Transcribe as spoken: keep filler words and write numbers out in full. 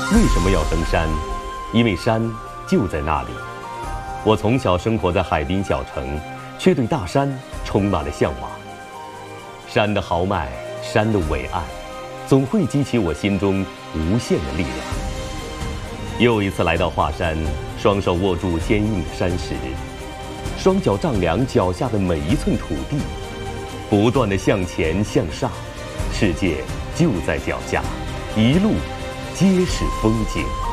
为什么要登山？因为山就在那里。我从小生活在海滨小城，却对大山充满了向往。山的豪迈，山的伟岸，总会激起我心中无限的力量。又一次来到华山，双手握住坚硬的山石，双脚丈量脚下的每一寸土地，不断地向前向上，世界就在脚下，一路皆是风景。